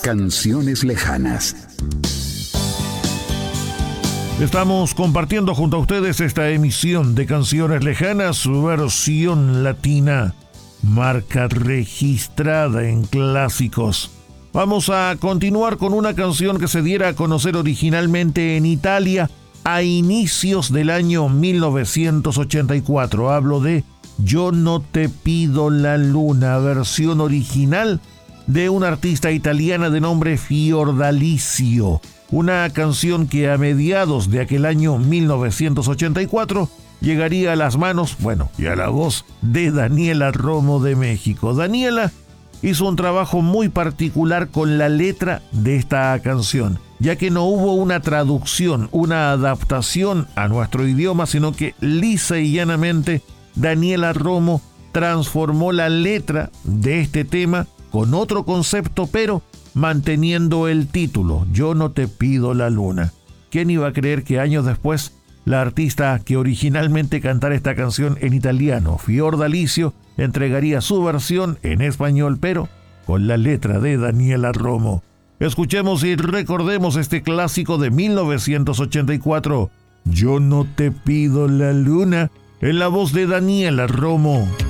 Canciones lejanas. Estamos compartiendo junto a ustedes esta emisión de Canciones Lejanas, su versión latina, marca registrada en clásicos. Vamos a continuar con una canción que se diera a conocer originalmente en Italia a inicios del año 1984. Hablo de Yo no te pido la luna, versión original de una artista italiana de nombre Fiordalicio. Una canción que a mediados de aquel año 1984 llegaría a las manos, y a la voz de Daniela Romo de México. Daniela hizo un trabajo muy particular con la letra de esta canción, ya que no hubo una traducción, una adaptación a nuestro idioma, sino que lisa y llanamente Daniela Romo transformó la letra de este tema con otro concepto, pero manteniendo el título, Yo no te pido la luna. ¿Quién iba a creer que años después la artista que originalmente cantara esta canción en italiano, Fiordalicio, entregaría su versión en español, pero con la letra de Daniela Romo? Escuchemos y recordemos este clásico de 1984, Yo no te pido la luna, en la voz de Daniela Romo.